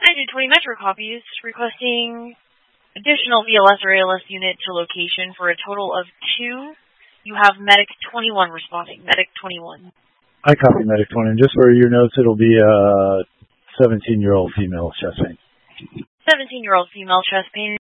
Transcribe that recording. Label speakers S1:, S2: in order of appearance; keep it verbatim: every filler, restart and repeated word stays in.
S1: nine twenty Metro copies, requesting additional V L S or A L S unit to location for a total of two. You have Medic twenty-one responding. Medic twenty-one.
S2: I copy Medic twenty. And just for your notes, it'll be a seventeen-year-old female chest pain.
S1: seventeen-year-old female chest pain.